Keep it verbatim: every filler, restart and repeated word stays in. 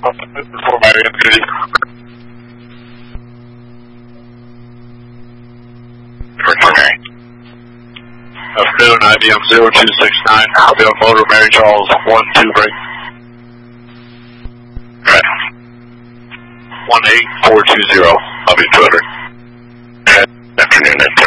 For my Infinity. Okay. Afternoon, I B M zero two six nine. I'll be on motor Mary Charles one two break. Right. one eight four two zero. I'll be two hundred. Afternoon,